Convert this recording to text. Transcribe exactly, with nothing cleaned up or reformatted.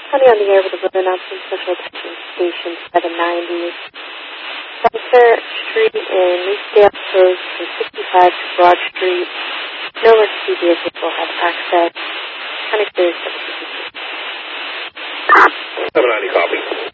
Honey on the air with the weather announcement, Central Texas Station seven ninety. Spencer Street in Newsdale closed from sixty-five to Broad Street. No emergency vehicles will have access. Honey clear seven ninety. seven ninety copy.